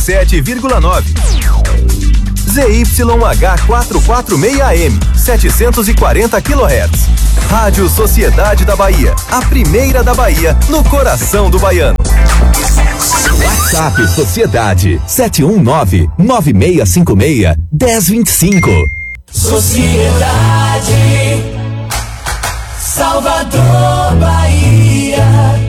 97,9. ZYH446M, 740 kHz. Rádio Sociedade da Bahia, a primeira da Bahia, no coração do baiano. WhatsApp Sociedade, 719-9656-1025. Sociedade, Salvador, Bahia.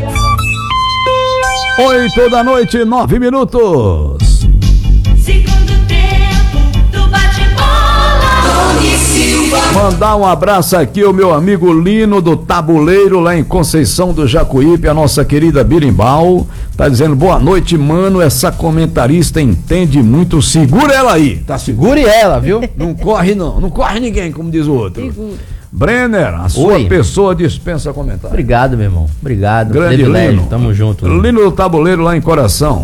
8h, 9 Segundo tempo do bate-bola. Tony Silva. Mandar um abraço aqui ao meu amigo Lino do Tabuleiro, lá em Conceição do Jacuípe, a nossa querida Birimbau. Tá dizendo, boa noite, mano, essa comentarista entende muito, segura ela aí. Tá, segure ela, viu? Não corre não corre ninguém, como diz o outro. Segura. Brenner, a sua pessoa dispensa comentário. Obrigado, meu irmão. Obrigado. Grande Lino. Tamo junto. Lino do Tabuleiro, lá em Coração,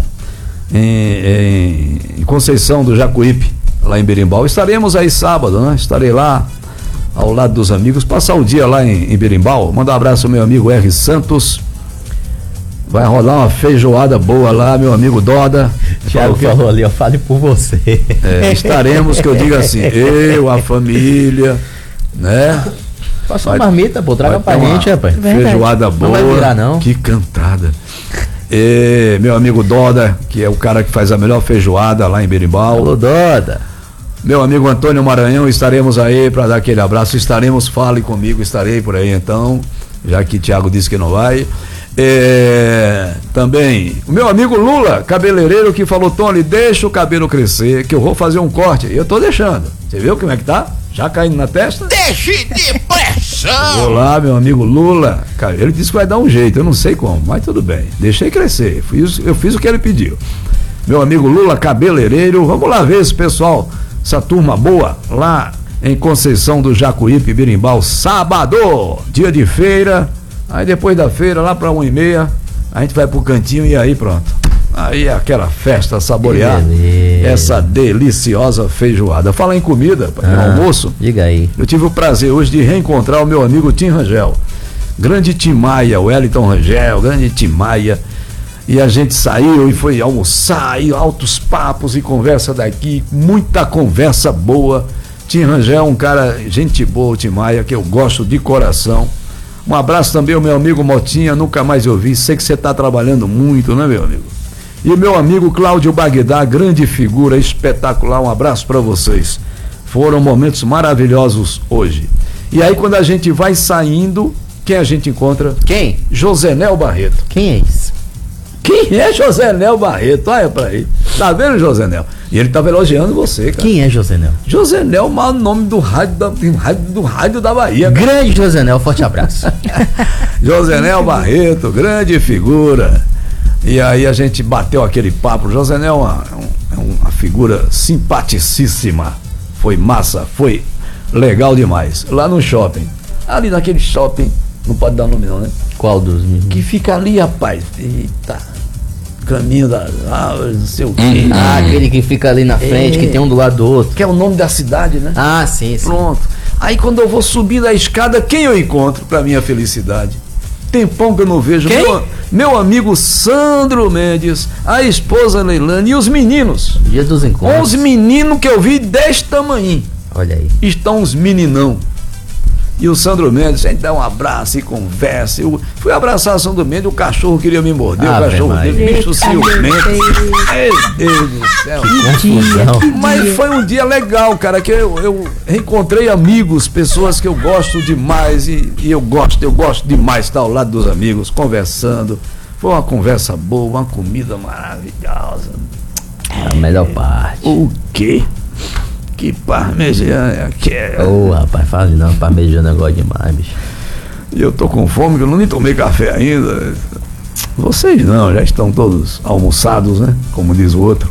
em Conceição do Jacuípe, lá em Berimbau. Estaremos aí sábado, né? Estarei lá ao lado dos amigos, passar o dia lá em Berimbau. Mandar um abraço ao meu amigo R. Santos. Vai rolar uma feijoada boa lá, meu amigo Doda. Thiago falou ali, eu falo por você. Estaremos, que eu digo assim, eu, a família, né? Passa uma marmita, pô, traga pra gente, rapaz. Feijoada boa. Não vai virar, não. Que cantada. Meu amigo Doda, que é o cara que faz a melhor feijoada lá em Berimbau. Alô, Doda. Meu amigo Antônio Maranhão, estaremos aí para dar aquele abraço. Estaremos, fale comigo, estarei por aí então, já que Thiago disse que não vai. Também o meu amigo Lula, cabeleireiro, que falou, Tony, deixa o cabelo crescer, que eu vou fazer um corte. E eu tô deixando. Você viu como é que tá? Já caindo na testa? Deixe de pressão! Olá, meu amigo Lula. Cara, ele disse que vai dar um jeito, eu não sei como, mas tudo bem. Deixei crescer. Eu fiz o que ele pediu. Meu amigo Lula, cabeleireiro. Vamos lá ver esse pessoal, essa turma boa, lá em Conceição do Jacuípe, Birimbau, sábado, dia de feira. Aí depois da feira, lá para 1h30, a gente vai pro cantinho e aí pronto. Aí é aquela festa, saborear essa deliciosa feijoada. Fala em comida, no almoço. Diga aí. Eu tive o prazer hoje de reencontrar o meu amigo Tim Rangel. Grande Tim Maia, o Wellington Rangel, grande Tim Maia. E a gente saiu e foi almoçar, e altos papos e conversa daqui, muita conversa boa. Tim Rangel, um cara, gente boa, o Tim Maia, que eu gosto de coração. Um abraço também ao meu amigo Motinha, nunca mais ouvi, sei que você está trabalhando muito, né, meu amigo? E o meu amigo Cláudio Bagdá, grande figura, espetacular, um abraço para vocês. Foram momentos maravilhosos hoje. E aí quando a gente vai saindo, quem a gente encontra? Quem? Josenel Barreto. Quem é isso? Quem é Josenel Barreto? Olha pra aí. Tá vendo, Josenel? E ele tava elogiando você, cara. Quem é Josenel? Josenel, o nome do rádio da Bahia. Cara. Grande Josenel, forte abraço. Josenel Barreto, grande figura. E aí a gente bateu aquele papo. Josenel é uma figura simpaticíssima. Foi massa, foi legal demais. Lá no shopping. Ali naquele shopping, não pode dar nome não, né? Qual dos? Que fica ali, rapaz. Eita. Caminho da. Não sei o quê. Aquele que fica ali na frente, que tem um do lado do outro. Que é o nome da cidade, né? Ah, sim. Pronto. Aí quando eu vou subindo a escada, quem eu encontro pra minha felicidade? Tempão que eu não vejo. Meu amigo Sandro Mendes, a esposa Leilane e os meninos. Dia dos encontros. 11 meninos que eu vi deste tamanho. Olha aí. Estão uns meninão. E o Sandro Mendes, a gente dá um abraço e conversa. Eu fui abraçar o Sandro Mendes, o cachorro queria me morder, o cachorro dele, bicho ciumento. Meu Deus do céu. Mas foi um dia legal, cara, que eu reencontrei amigos, pessoas que eu gosto demais e eu gosto demais de estar ao lado dos amigos, conversando. Foi uma conversa boa, uma comida maravilhosa. É a melhor parte. O quê? Que parmegiana que é. Rapaz, fala não, parmegiana eu gosto demais, bicho. E eu tô com fome, que eu nem tomei café ainda. Vocês não, já estão todos almoçados, né? Como diz o outro.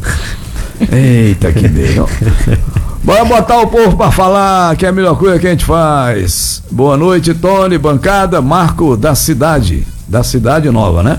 Eita, que bem. Bora botar o povo pra falar, que é a melhor coisa que a gente faz. Boa noite, Tony, bancada, Marco da Cidade Nova, né?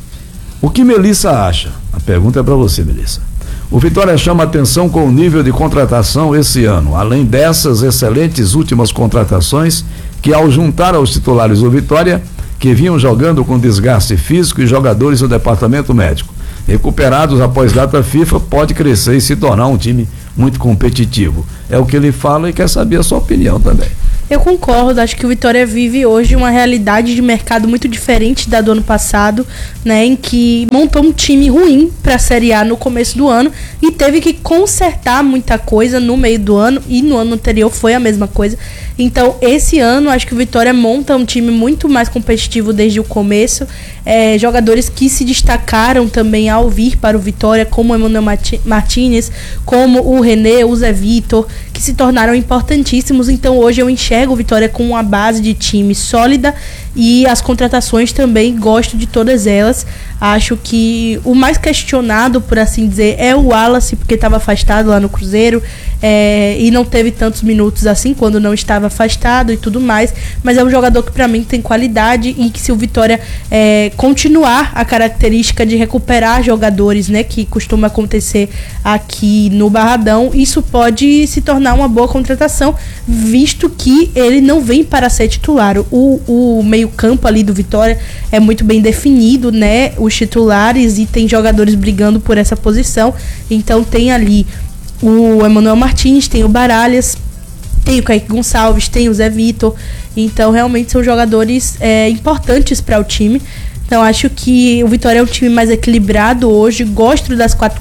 O que Melissa acha? A pergunta é pra você, Melissa. O Vitória chama atenção com o nível de contratação esse ano, além dessas excelentes últimas contratações que, ao juntar aos titulares do Vitória, que vinham jogando com desgaste físico e jogadores do departamento médico, recuperados após data FIFA, pode crescer e se tornar um time muito competitivo. É o que ele fala e quer saber a sua opinião também. Eu concordo, acho que o Vitória vive hoje uma realidade de mercado muito diferente da do ano passado, né, em que montou um time ruim para a Série A no começo do ano e teve que consertar muita coisa no meio do ano, e no ano anterior foi a mesma coisa. Então, esse ano, acho que o Vitória monta um time muito mais competitivo desde o começo. Jogadores que se destacaram também ao vir para o Vitória, como o Emanuel Martínez, como o René, o Zé Vitor, que se tornaram importantíssimos. Então, hoje eu enxergo o Vitória com uma base de time sólida, e as contratações também, gosto de todas elas. Acho que o mais questionado, por assim dizer, é o Wallace, porque estava afastado lá no Cruzeiro, e não teve tantos minutos assim quando não estava afastado e tudo mais, mas é um jogador que para mim tem qualidade, e que se o Vitória continuar a característica de recuperar jogadores, né, que costuma acontecer aqui no Barradão, isso pode se tornar uma boa contratação, visto que ele não vem para ser titular. O meio-campo ali do Vitória é muito bem definido, né, os titulares, e tem jogadores brigando por essa posição. Então tem ali o Emanuel Martins, tem o Baralhas, tem o Kaique Gonçalves, tem o Zé Vitor. Então realmente são jogadores importantes para o time. Então acho que o Vitória é um time mais equilibrado hoje. Gosto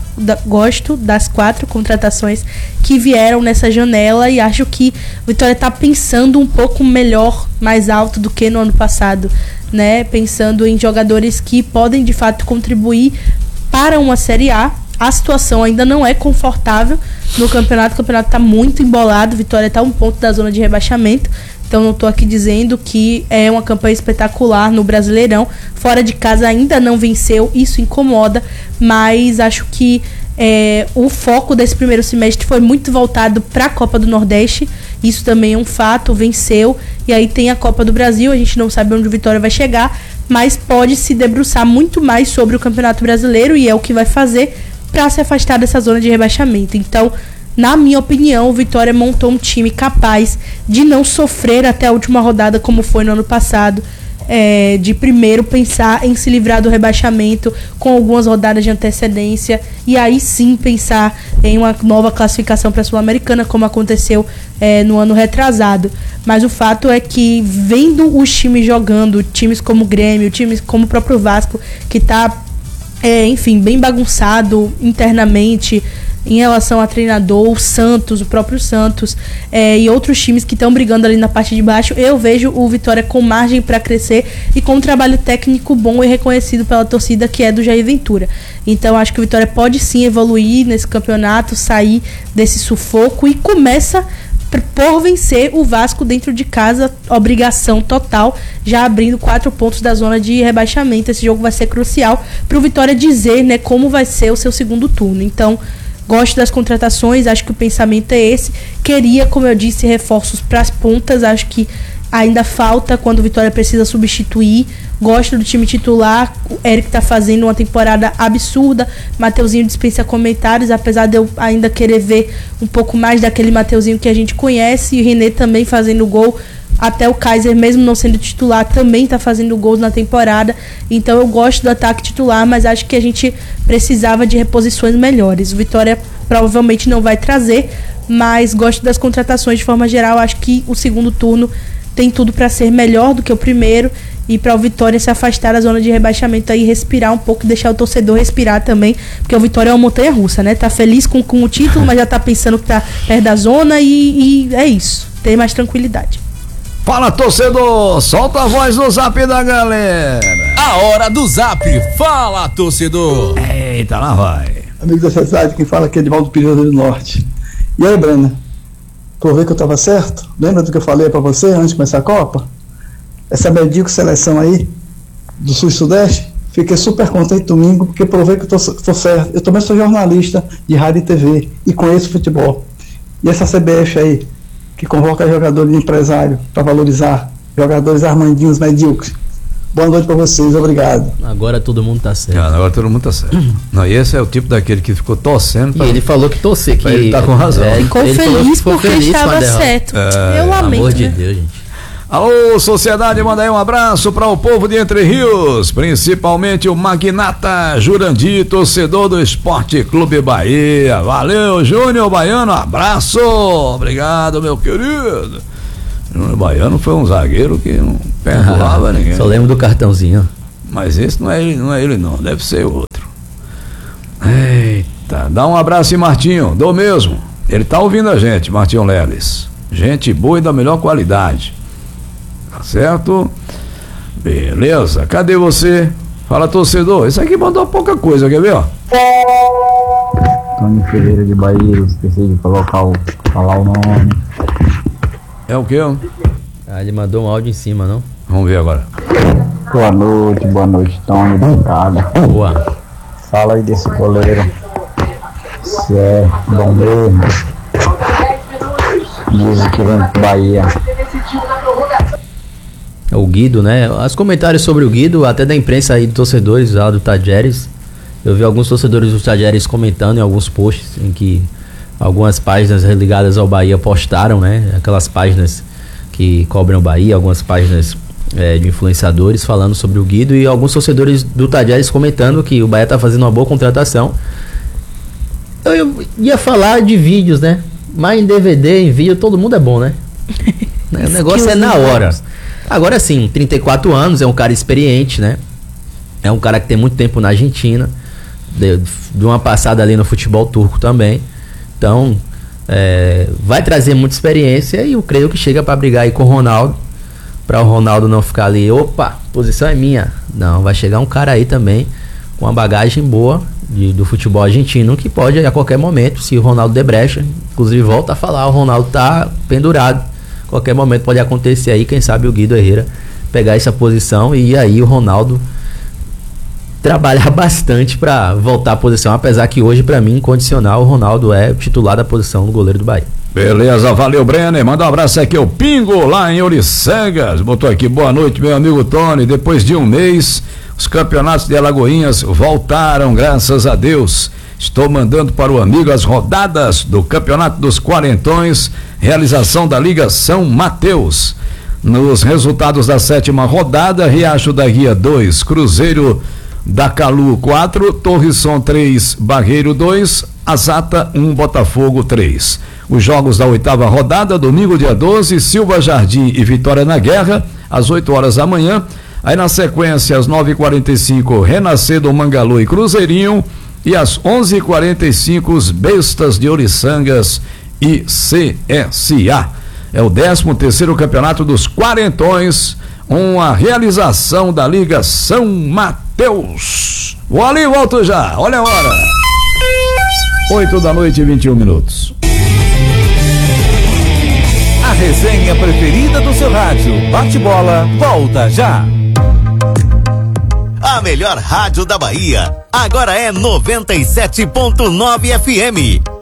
das quatro contratações que vieram nessa janela, e acho que o Vitória está pensando um pouco melhor, mais alto do que no ano passado, né? Pensando em jogadores que podem de fato contribuir para uma Série A. A situação ainda não é confortável no campeonato. O campeonato está muito embolado. Vitória está a um ponto da zona de rebaixamento. Então não estou aqui dizendo que é uma campanha espetacular no Brasileirão. Fora de casa ainda não venceu, isso incomoda, mas acho que o foco desse primeiro semestre foi muito voltado para a Copa do Nordeste. Isso também é um fato, venceu. E aí tem a Copa do Brasil, a gente não sabe onde o Vitória vai chegar, mas pode se debruçar muito mais sobre o Campeonato Brasileiro, e é o que vai fazer para se afastar dessa zona de rebaixamento. Então, na minha opinião, o Vitória montou um time capaz de não sofrer até a última rodada, como foi no ano passado, de primeiro pensar em se livrar do rebaixamento com algumas rodadas de antecedência, e aí sim pensar em uma nova classificação para a Sul-Americana, como aconteceu no ano retrasado. Mas o fato é que, vendo os times jogando, times como o Grêmio, times como o próprio Vasco, que está bem bagunçado internamente em relação a treinador, o Santos, o próprio Santos, e outros times que estão brigando ali na parte de baixo, eu vejo o Vitória com margem para crescer e com um trabalho técnico bom e reconhecido pela torcida, que é do Jair Ventura. Então acho que o Vitória pode sim evoluir nesse campeonato, sair desse sufoco, e começa por vencer o Vasco dentro de casa, obrigação total, já abrindo 4 pontos da zona de rebaixamento. Esse jogo vai ser crucial para o Vitória dizer, né, como vai ser o seu segundo turno. Então, gosto das contratações, acho que o pensamento é esse. Queria, como eu disse, reforços para as pontas, acho que ainda falta quando o Vitória precisa substituir. Gosto do time titular, o Eric está fazendo uma temporada absurda, Mateuzinho dispensa comentários, apesar de eu ainda querer ver um pouco mais daquele Mateuzinho que a gente conhece, e o René também fazendo gol. Até o Kaiser, mesmo não sendo titular, também está fazendo gols na temporada. Então eu gosto do ataque titular, mas acho que a gente precisava de reposições melhores. O Vitória provavelmente não vai trazer, mas gosto das contratações de forma geral. Acho que o segundo turno tem tudo para ser melhor do que o primeiro, e para o Vitória se afastar da zona de rebaixamento aí, respirar um pouco, deixar o torcedor respirar também, porque o Vitória é uma montanha russa, né? Tá feliz com o título, mas já tá pensando que tá perto da zona, e é isso, ter mais tranquilidade. Fala, torcedor, solta a voz no zap da galera. A hora do zap, fala, torcedor. Eita, lá vai. Amigo da sociedade, quem fala aqui é Edivaldo Pires do Norte. E aí, Brena, por ver que eu tava certo? Lembra do que eu falei pra você antes de começar a Copa? Essa medíocre seleção aí do Sul e Sudeste, fiquei super contente domingo, porque provei que eu tô certo. Eu também sou jornalista de rádio e TV e conheço futebol. E essa CBF aí, que convoca jogadores de empresário para valorizar jogadores armandinhos medíocres. Boa noite para vocês, obrigado. Agora todo mundo tá certo. Agora todo mundo tá certo. Não, e esse é o tipo daquele que ficou torcendo pra... E ele falou que torcer, que ele tá com razão. Ficou feliz porque estava certo. Eu lamento, pelo amor de né? Deus, gente. Alô, sociedade, manda aí um abraço para o povo de Entre Rios, principalmente o magnata Jurandir, torcedor do Esporte Clube Bahia. Valeu, Júnior Baiano, abraço, obrigado, meu querido. Júnior Baiano foi um zagueiro que não perdoava ninguém. Só lembro do cartãozinho. Mas esse não é ele não, deve ser outro. Eita, dá um abraço em Martinho, dou mesmo. Ele tá ouvindo a gente, Martinho Leles. Gente boa e da melhor qualidade. Tá certo? Beleza, cadê você? Fala, torcedor. Esse aqui mandou pouca coisa, quer ver, ó? Tony Ferreira de Bahia, esqueci de falar o nome. É o quê? Ele mandou um áudio em cima, não? Vamos ver agora. Boa noite, Tony, bancada. Boa. Fala aí desse goleiro. Se é bom mesmo. Diz que vem pro Bahia. O Guido, né? Os comentários sobre o Guido, até da imprensa aí de torcedores lá do Tajeres. Eu vi alguns torcedores do Tajeres comentando em alguns posts em que algumas páginas ligadas ao Bahia postaram, né? Aquelas páginas que cobrem o Bahia, algumas páginas de influenciadores falando sobre o Guido e alguns torcedores do Tajeres comentando que o Bahia tá fazendo uma boa contratação. Eu ia falar de vídeos, né? Mas em DVD, em vídeo, todo mundo é bom, né? O negócio é na hora. Agora sim, 34 anos, é um cara experiente, né? É um cara que tem muito tempo na Argentina, de uma passada ali no futebol turco também. Então, vai trazer muita experiência e eu creio que chega para brigar aí com o Ronaldo, para o Ronaldo não ficar ali, opa, posição é minha. Não, vai chegar um cara aí também com uma bagagem boa do futebol argentino, que pode a qualquer momento, se o Ronaldo der brecha, inclusive volta a falar, o Ronaldo tá pendurado. Qualquer momento pode acontecer aí, quem sabe o Guido Herrera pegar essa posição e aí o Ronaldo trabalhar bastante para voltar à posição, apesar que hoje para mim, incondicional, o Ronaldo é titular da posição do goleiro do Bahia. Beleza, valeu, Brenner, manda um abraço aqui, o Pingo lá em Oricegas, botou aqui, boa noite, meu amigo Tony, depois de um mês, os campeonatos de Alagoinhas voltaram, graças a Deus. Estou mandando para o amigo as rodadas do Campeonato dos Quarentões, realização da Liga São Mateus. Nos resultados da 7ª rodada, Riacho da Guia 2, Cruzeiro da Calu 4, Torreção 3, Barreiro 2, Azata 1, Botafogo 3. Os jogos da 8ª rodada, domingo dia 12, Silva Jardim e Vitória na Guerra, às 8 horas da manhã. Aí na sequência, às 9h45, Renascer, Mangalu e Cruzeirinho. E às 11h45, os Bestas de Oriçangas e CSA. É o 13º Campeonato dos Quarentões, uma realização da Liga São Mateus. Vou ali e volto já, olha a hora. 8h21. A resenha preferida do seu rádio, Bate-Bola, volta já. A melhor rádio da Bahia, agora é 97.9 FM.